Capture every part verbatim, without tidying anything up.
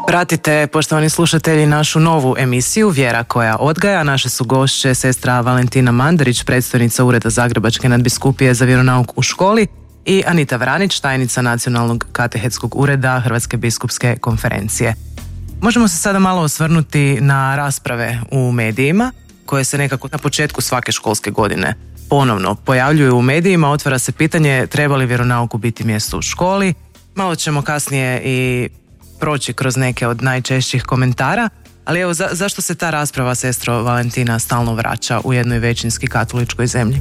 Pratite, poštovani slušatelji, našu novu emisiju Vjera koja odgaja. Naše su gošće sestra Valentina Mandarić, predstojnica Ureda Zagrebačke nadbiskupije za vjeronauk u školi, i Anita Vranić, tajnica Nacionalnog katehetskog ureda Hrvatske biskupske konferencije. Možemo se sada malo osvrnuti na rasprave u medijima koje se nekako na početku svake školske godine ponovno pojavljuju u medijima. Otvara se pitanje treba li vjeronauku biti mjesto u školi. Malo ćemo kasnije i proći kroz neke od najčešćih komentara, ali evo za, zašto se ta rasprava, sestro Valentina, stalno vraća u jednoj većinski katoličkoj zemlji?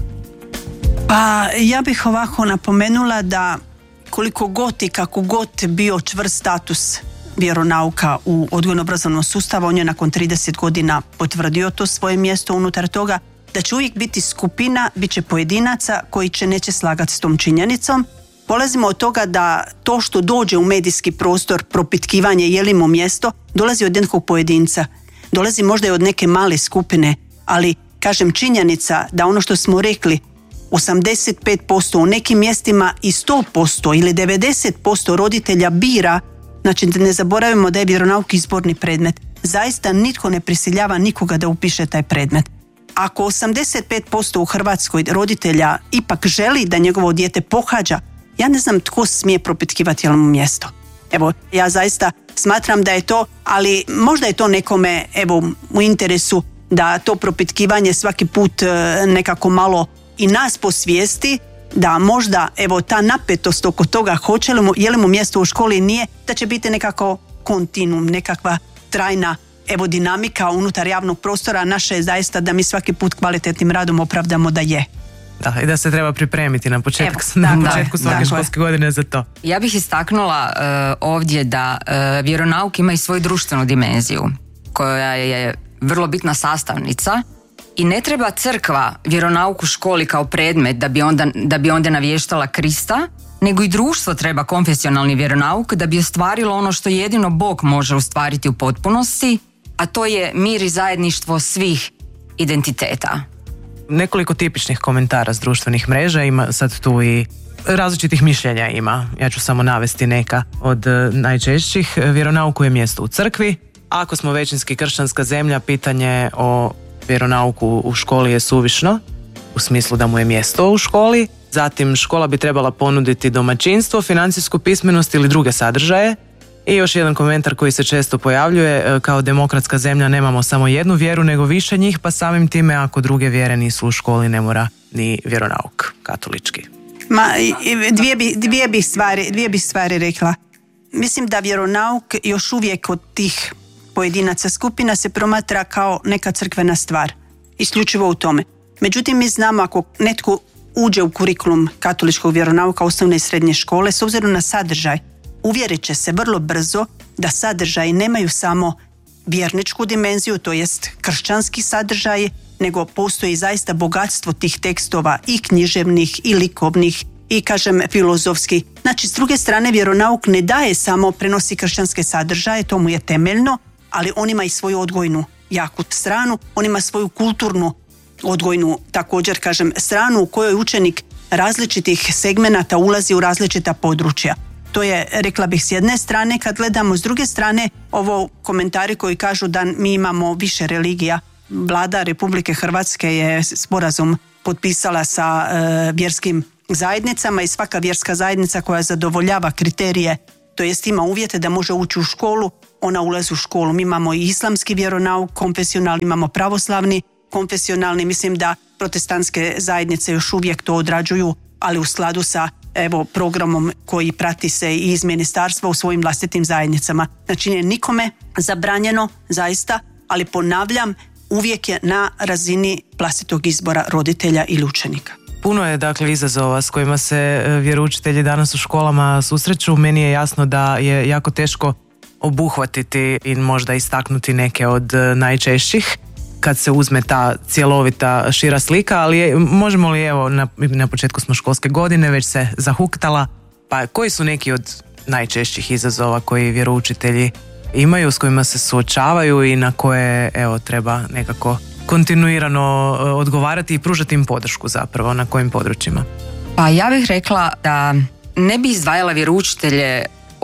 Pa ja bih ovako napomenula da koliko god i kako god bio čvrst status vjeronauka u odgojno-obrazovnom sustavu, on je nakon trideset godina potvrdio to svoje mjesto unutar toga, da će uvijek biti skupina, bit će pojedinaca koji će neće slagati s tom činjenicom. Polazimo od toga da to što dođe u medijski prostor, propitkivanje je li mu mjesto, dolazi od nekog pojedinca, dolazi možda i od neke male skupine, ali kažem činjenica da ono što smo rekli, osamdeset pet posto u nekim mjestima i sto posto ili devedeset posto roditelja bira, znači ne zaboravimo da je vjeronauk izborni predmet. Zaista nitko ne prisiljava nikoga da upiše taj predmet. Ako osamdeset pet posto u Hrvatskoj roditelja ipak želi da njegovo dijete pohađa, ja ne znam tko smije propitkivati je li mu mjesto. Evo, ja zaista smatram da je to, ali možda je to nekome evo, u interesu da to propitkivanje svaki put nekako malo i nas posvijesti, da možda evo ta napetost oko toga hoće li mu, je li mu mjesto u školi, nije, da će biti nekako kontinuum, nekakva trajna evo dinamika unutar javnog prostora. Naše je zaista da mi svaki put kvalitetnim radom opravdamo da je. Da, i da se treba pripremiti na početku, Evo, na da, početku svake da, školske godine za to. Ja bih istaknula uh, ovdje da uh, vjeronauk ima i svoju društvenu dimenziju koja je vrlo bitna sastavnica i ne treba crkva vjeronauk u školi kao predmet da bi onda, da bi onda navještala Krista, nego i društvo treba konfesionalni vjeronauk da bi ostvarilo ono što jedino Bog može ostvariti u potpunosti, a to je mir i zajedništvo svih identiteta. Nekoliko tipičnih komentara s društvenih mreža, ima sad tu i različitih mišljenja ima. Ja ću samo navesti neka od najčešćih. Vjeronauku je mjesto u crkvi. Ako smo većinski kršćanska zemlja, pitanje o vjeronauku u školi je suvišno, u smislu da mu je mjesto u školi. Zatim, škola bi trebala ponuditi domaćinstvo, financijsku pismenost ili druge sadržaje. I još jedan komentar koji se često pojavljuje, kao demokratska zemlja nemamo samo jednu vjeru, nego više njih, pa samim time ako druge vjere nisu u školi ne mora ni vjeronauk katolički. Ma, dvije bi, dvije bi stvari, dvije bi stvari rekla. Mislim da vjeronauk još uvijek od tih pojedinaca skupina se promatra kao neka crkvena stvar. Isključivo u tome. Međutim, mi znamo ako netko uđe u kurikulum katoličkog vjeronauka osnovne i srednje škole, s obzirom na sadržaj, uvjerit će se vrlo brzo da sadržaji nemaju samo vjerničku dimenziju, to jest kršćanski sadržaj, nego postoji zaista bogatstvo tih tekstova i književnih i likovnih i kažem filozofski. Znači, s druge strane, vjeronauk ne daje samo prenosi kršćanske sadržaje, to mu je temeljno, ali on ima i svoju odgojnu jaku stranu, on ima svoju kulturnu odgojnu, također kažem, stranu u kojoj učenik različitih segmenata ulazi u različita područja. To je, rekla bih, s jedne strane kad gledamo, s druge strane ovo komentari koji kažu da mi imamo više religija. Vlada Republike Hrvatske je sporazum potpisala sa e, vjerskim zajednicama i svaka vjerska zajednica koja zadovoljava kriterije, to jest ima uvjete da može ući u školu, ona ulazi u školu. Mi imamo i islamski vjeronauk, konfesionalni, imamo pravoslavni konfesionalni, mislim da protestantske zajednice još uvijek to odrađuju, ali u skladu sa evo programom koji prati se i iz ministarstva u svojim vlastitim zajednicama. Znači nije nikome zabranjeno zaista, ali ponavljam, uvijek je na razini vlastitog izbora roditelja ili učenika. Puno je dakle izazova s kojima se vjeroučitelji danas u školama susreću. Meni je jasno da je jako teško obuhvatiti i možda istaknuti neke od najčešćih kad se uzme ta cjelovita šira slika, ali je, možemo li, evo, na, na početku smo školske godine, već se zahuktala, pa koji su neki od najčešćih izazova koji vjeroučitelji imaju, s kojima se suočavaju i na koje, evo, treba nekako kontinuirano odgovarati i pružati im podršku zapravo, na kojim područjima? Pa ja bih rekla da ne bi izdvajala vjeroučitelje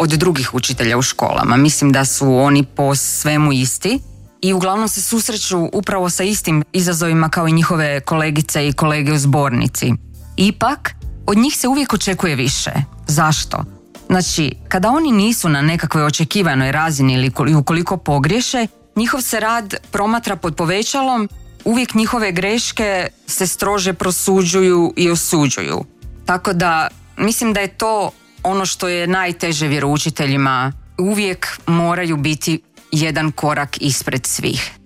od drugih učitelja u školama. Mislim da su oni po svemu isti i uglavnom se susreću upravo sa istim izazovima kao i njihove kolegice i kolege u zbornici. Ipak, od njih se uvijek očekuje više. Zašto? Znači, kada oni nisu na nekakvoj očekivanoj razini ili ukoliko pogriješe, njihov se rad promatra pod povećalom, uvijek njihove greške se strože prosuđuju i osuđuju. Tako da, mislim da je to ono što je najteže vjeroučiteljima. Uvijek moraju biti jedan korak ispred svih.